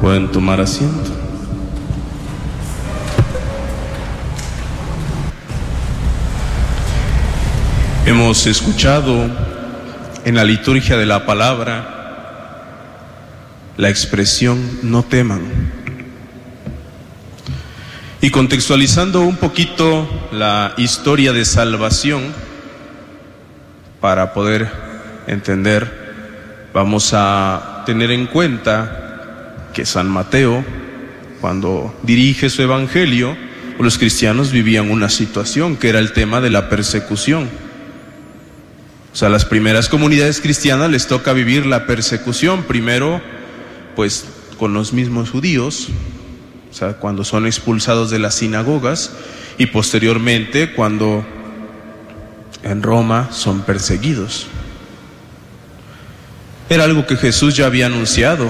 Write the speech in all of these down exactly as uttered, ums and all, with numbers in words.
Pueden tomar asiento. Hemos escuchado en la liturgia de la palabra la expresión "no teman". Y contextualizando un poquito la historia de salvación, para poder entender, vamos a tener en cuenta que San Mateo, cuando dirige su evangelio, los cristianos vivían una situación que era el tema de la persecución. O sea, a las primeras comunidades cristianas les toca vivir la persecución, primero pues con los mismos judíos, o sea, cuando son expulsados de las sinagogas, y posteriormente cuando en Roma son perseguidos. Era algo que Jesús ya había anunciado.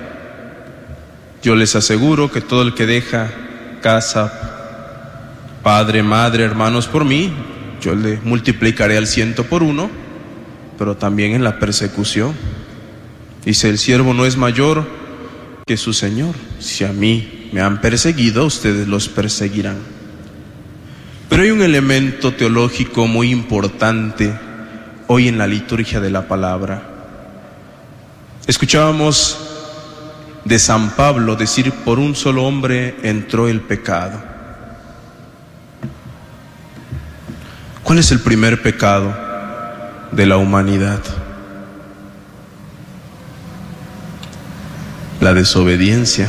Yo les aseguro que todo el que deja casa, padre, madre, hermanos por mí, yo le multiplicaré al ciento por uno, pero también en la persecución. Dice, el siervo no es mayor que su Señor. Si a mí me han perseguido, ustedes los perseguirán. Pero hay un elemento teológico muy importante hoy en la liturgia de la palabra. Escuchábamos de San Pablo decir, por un solo hombre entró el pecado. ¿Cuál es el primer pecado de la humanidad? La desobediencia.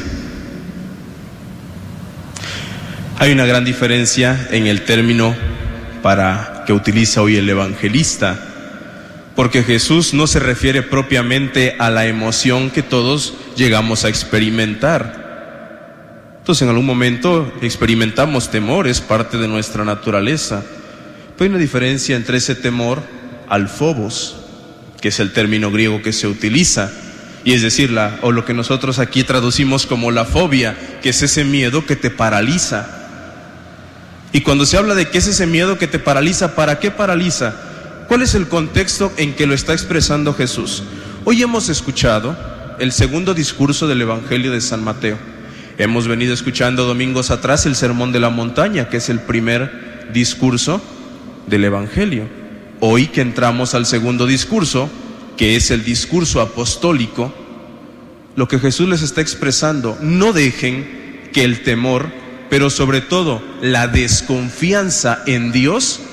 Hay una gran diferencia en el término para que utiliza hoy el evangelista, porque Jesús no se refiere propiamente a la emoción que todos llegamos a experimentar. Entonces, en algún momento experimentamos temor, es parte de nuestra naturaleza. Pero hay una diferencia entre ese temor al phobos, que es el término griego que se utiliza, y es decir, la, o lo que nosotros aquí traducimos como la fobia, que es ese miedo que te paraliza. Y cuando se habla de que es ese miedo que te paraliza, ¿para qué paraliza? ¿Cuál es el contexto en que lo está expresando Jesús? Hoy hemos escuchado el segundo discurso del Evangelio de San Mateo. Hemos venido escuchando domingos atrás el Sermón de la Montaña, que es el primer discurso del Evangelio. Hoy que entramos al segundo discurso, que es el discurso apostólico, lo que Jesús les está expresando, no dejen que el temor, pero sobre todo la desconfianza en Dios,